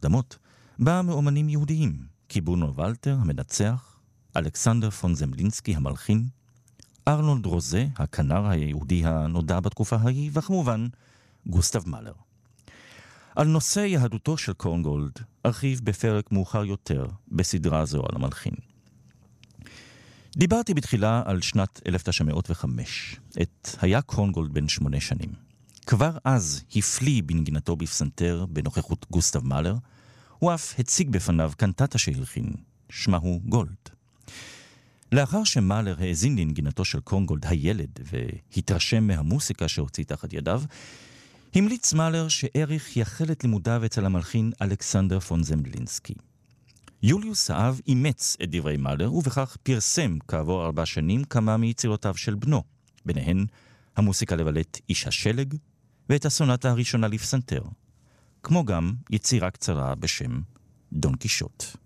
ההקדמות, באה מאומנים יהודיים, קיבונו ולטר המנצח, אלכסנדר פון זמלינסקי המלחין, ארנולד רוזה, הכנר היהודי הנודע בתקופה ההיא, וכמובן גוסטב מאלר. על נושא יהדותו של קורנגולד ארחיב בפרק מאוחר יותר בסדרה זו על המלחין. דיברתי בתחילה על שנת 1905. היה קורנגולד בן 8 שנים. כבר אז הפליא בנגינתו בפסנתר בנוכחות גוסטב מאלר, הוא אף הציג בפניו קנטטה שהלחין, שמה הוא גולד. לאחר שמאלר האזין לנגינתו של קורנגולד הילד והתרשם מהמוסיקה שהוציא תחת ידיו, המליץ מאלר שאריך יחל את לימודיו אצל המלחין אלכסנדר פון זמלינסקי. יוליוס האב אימץ את דברי מאלר ובכך פרסם כעבור 4 שנים כמה מיצירותיו של בנו, ביניהן המוסיקה לבלט איש השלג ואת הסונטה הראשונה לפסנתר, כמו גם יצירה קצרה בשם דון קישוט.